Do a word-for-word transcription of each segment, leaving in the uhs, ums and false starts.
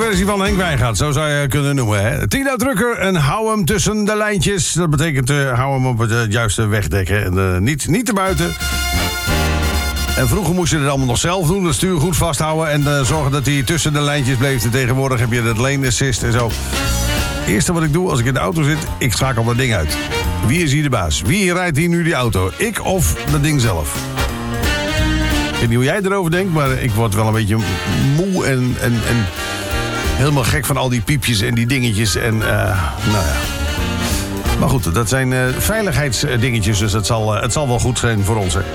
versie van Henk Wijngaard, zo zou je kunnen noemen. Hè? Tina Drucker en hou hem tussen de lijntjes. Dat betekent uh, hou hem op het uh, juiste wegdekken en uh, niet, niet te buiten. En vroeger moest je het allemaal nog zelf doen, het stuur goed vasthouden en uh, zorgen dat hij tussen de lijntjes bleef. En tegenwoordig heb je dat lane assist en zo. Het eerste wat ik doe als ik in de auto zit, ik schakel dat ding uit. Wie is hier de baas? Wie rijdt hier nu die auto? Ik of dat ding zelf? Ik weet niet hoe jij erover denkt, maar ik word wel een beetje moe en, en, en helemaal gek van al die piepjes en die dingetjes. En uh, nou ja. Maar goed, dat zijn uh, veiligheidsdingetjes, dus het zal, uh, het zal wel goed zijn voor ons, hè.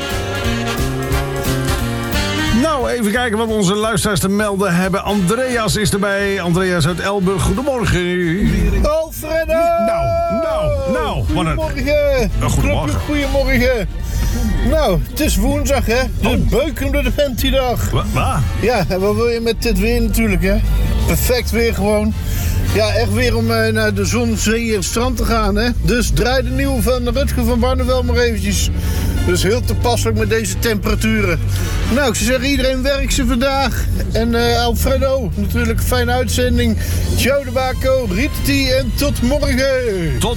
Nou, even kijken wat onze luisteraars te melden hebben. Andreas is erbij. Andreas uit Elburg. Goedemorgen. Alfredo! Nou, nou, nou. Goedemorgen. Uh, goedemorgen. Goedemorgen. Nou, het is woensdag, hè? De oh. Beukende de Penty-dag. Wat? Wa? Ja, en wat wil je met dit weer natuurlijk, hè? Perfect weer gewoon. Ja, echt weer om uh, naar de zon, zee en het strand te gaan, hè? Dus draai de nieuwe van Rutger van Barneveld maar eventjes. Dus heel toepasselijk met deze temperaturen. Nou, ik zou zeggen, iedereen werkt ze vandaag. En uh, Alfredo, natuurlijk een fijne uitzending. Ciao de Baco, Rieti en tot morgen. Tot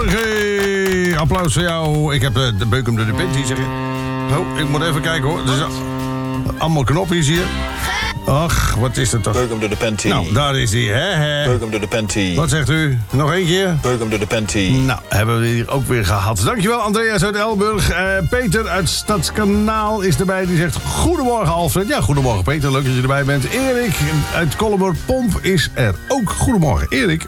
morgen. Applaus voor jou. Ik heb uh, de beuk om de Penty, zeg je. Oh, ik moet even kijken, hoor. Dus, allemaal knopjes hier. Ach, wat is het toch? Beuk hem door de Penty. Nou, daar is hij. Hè, hè. Beuk hem door de Penty. Wat zegt u? Nog één keer? Beuk hem door de Penty. Nou, hebben we hier ook weer gehad. Dankjewel, Andreas uit Elburg. Uh, Peter uit Stadskanaal is erbij. Die zegt, goedemorgen, Alfred. Ja, goedemorgen, Peter. Leuk dat je erbij bent. Erik uit Kollenborg-Pomp is er ook. Goedemorgen, Erik.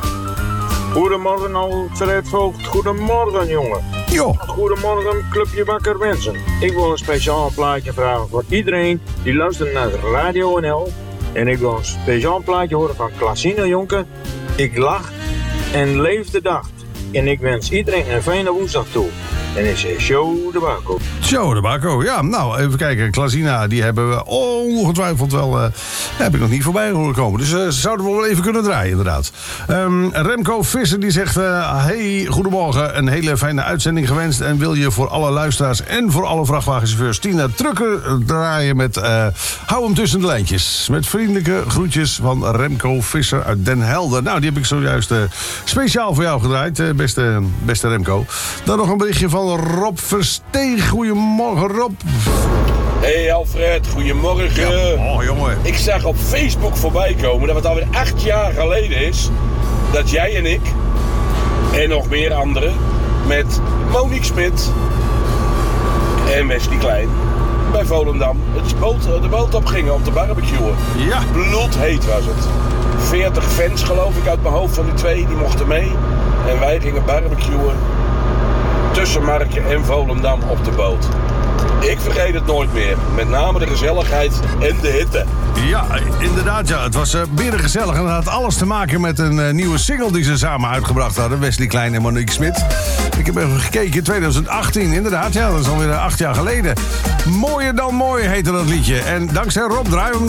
Goedemorgen, Alfred Voogd. Goedemorgen, jongen. Jo. Goedemorgen, Clubje Wakker Mensen. Ik wil een speciaal plaatje vragen voor iedereen die luistert naar Radio N L. En ik wil een speciaal plaatje horen van Klasina Jonker. Ik lach en leef de dag. En ik wens iedereen een fijne woensdag toe. En ik zeg Show de Baco. Show de Baco, ja. Nou, even kijken. Klasina, die hebben we ongetwijfeld wel... Uh, heb ik nog niet voorbij horen komen. Dus uh, zouden we wel even kunnen draaien, inderdaad. Um, Remco Visser, die zegt... Uh, hey, goedemorgen. Een hele fijne uitzending gewenst. En wil je voor alle luisteraars en voor alle vrachtwagenchauffeurs... Tina Drucker draaien met... Uh, hou hem tussen de lijntjes. Met vriendelijke groetjes van Remco Visser uit Den Helder. Nou, die heb ik zojuist uh, speciaal voor jou gedraaid. Uh, beste, beste Remco. Dan nog een berichtje van Rob Versteeg. Goedemorgen, Rob. Hey Alfred, goedemorgen. Ja, oh jongen. Ik zag op Facebook voorbij komen dat het alweer acht jaar geleden is... dat jij en ik, en nog meer anderen... met Monique Smit en Wesley Klein... bij Volendam het boot, de boot op gingen om te barbecuen. Ja. Bloedheet was het. veertig fans geloof ik uit mijn hoofd van die twee, die mochten mee. En wij gingen barbecuen... tussen Marken en Volendam op de boot. Ik vergeet het nooit meer. Met name de gezelligheid en de hitte. Ja, inderdaad, ja. Het was uh, binnen gezellig. En dat had alles te maken met een uh, nieuwe single die ze samen uitgebracht hadden. Wesley Klein en Monique Smit. Ik heb even gekeken, twintig achttien. Inderdaad, ja, dat is alweer uh, acht jaar geleden. Mooier dan mooi heette dat liedje. En dankzij Rob draaien we